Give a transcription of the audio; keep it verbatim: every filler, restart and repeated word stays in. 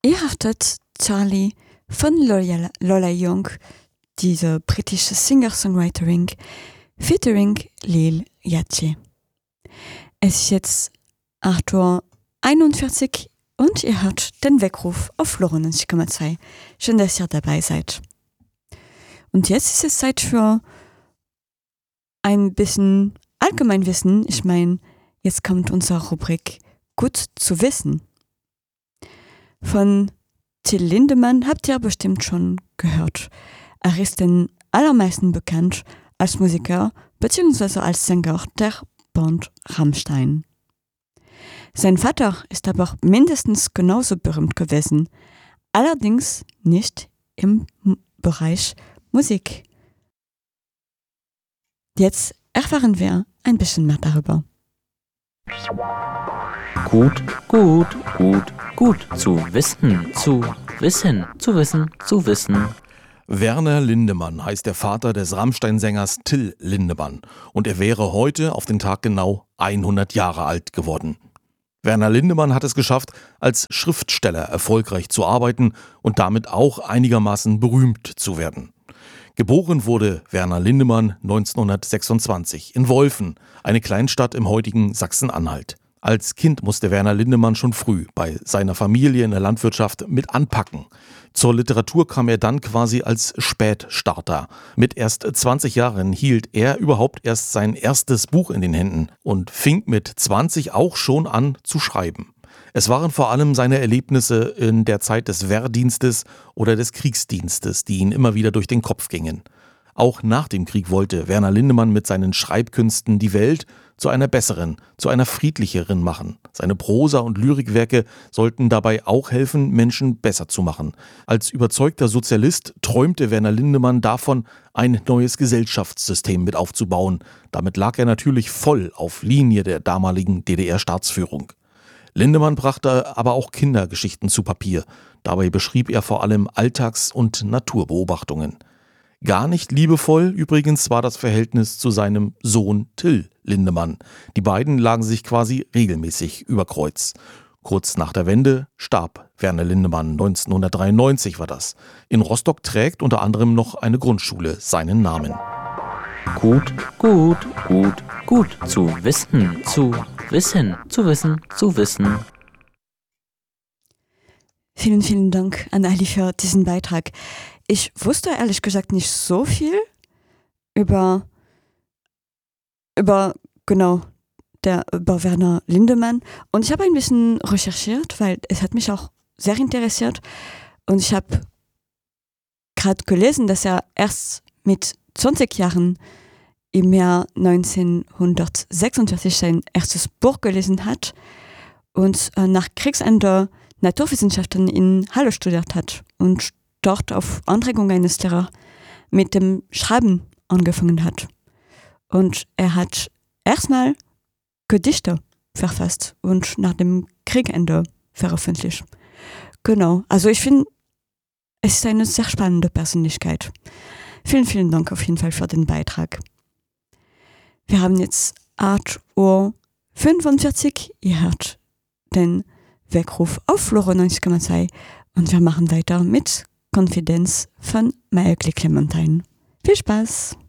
Ihr hörtet Charlie von Lola, Lola Young, diese britische Singer-Songwriterin, featuring Lil Yachty. Es ist jetzt acht Uhr einundvierzig und ihr hört den Weckruf auf neunundneunzig Komma zwei. Schön, dass ihr dabei seid. Und jetzt ist es Zeit für ein bisschen Allgemeinwissen. Ich meine, jetzt kommt unsere Rubrik Gut zu wissen. Von Till Lindemann habt ihr bestimmt schon gehört. Er ist den allermeisten bekannt als Musiker bzw. als Sänger der Band Rammstein. Sein Vater ist aber mindestens genauso berühmt gewesen, allerdings nicht im Bereich Musik. Jetzt erfahren wir ein bisschen mehr darüber. Gut, gut, gut, gut zu wissen, zu wissen, zu wissen, zu wissen. Werner Lindemann heißt der Vater des Rammstein-Sängers Till Lindemann und er wäre heute auf den Tag genau hundert Jahre alt geworden. Werner Lindemann hat es geschafft, als Schriftsteller erfolgreich zu arbeiten und damit auch einigermaßen berühmt zu werden. Geboren wurde Werner Lindemann neunzehnhundertsechsundzwanzig in Wolfen, eine Kleinstadt im heutigen Sachsen-Anhalt. Als Kind musste Werner Lindemann schon früh bei seiner Familie in der Landwirtschaft mit anpacken. Zur Literatur kam er dann quasi als Spätstarter. Mit erst zwanzig Jahren hielt er überhaupt erst sein erstes Buch in den Händen und fing mit zwanzig auch schon an zu schreiben. Es waren vor allem seine Erlebnisse in der Zeit des Wehrdienstes oder des Kriegsdienstes, die ihn immer wieder durch den Kopf gingen. Auch nach dem Krieg wollte Werner Lindemann mit seinen Schreibkünsten die Welt zu einer besseren, zu einer friedlicheren machen. Seine Prosa- und Lyrikwerke sollten dabei auch helfen, Menschen besser zu machen. Als überzeugter Sozialist träumte Werner Lindemann davon, ein neues Gesellschaftssystem mit aufzubauen. Damit lag er natürlich voll auf Linie der damaligen D D R-Staatsführung. Lindemann brachte aber auch Kindergeschichten zu Papier. Dabei beschrieb er vor allem Alltags- und Naturbeobachtungen. Gar nicht liebevoll übrigens war das Verhältnis zu seinem Sohn Till Lindemann. Die beiden lagen sich quasi regelmäßig über Kreuz. Kurz nach der Wende starb Werner Lindemann, neunzehnhundertdreiundneunzig war das. In Rostock trägt unter anderem noch eine Grundschule seinen Namen. Gut, gut, gut, gut zu wissen, zu wissen, zu wissen, zu wissen. Vielen, vielen Dank an Ali für diesen Beitrag. Ich wusste ehrlich gesagt nicht so viel über, über genau, der, über Werner Lindemann. Und ich habe ein bisschen recherchiert, weil es hat mich auch sehr interessiert. Und ich habe gerade gelesen, dass er erst mit zwanzig Jahren im Jahr neunzehnhundertsechsundvierzig sein erstes Buch gelesen hat und äh, nach Kriegsende Naturwissenschaften in Halle studiert hat und dort auf Anregung eines Lehrers mit dem Schreiben angefangen hat. Und er hat erstmal Gedichte verfasst und nach dem Kriegende veröffentlicht. Genau, also ich finde, es ist eine sehr spannende Persönlichkeit. Vielen, vielen Dank auf jeden Fall für den Beitrag. Wir haben jetzt acht Uhr fünfundvierzig, ihr hört den Weckruf auf neunundneunzig Komma zwei und wir machen weiter mit Konfidenz von Maëlle Clementine. Viel Spaß!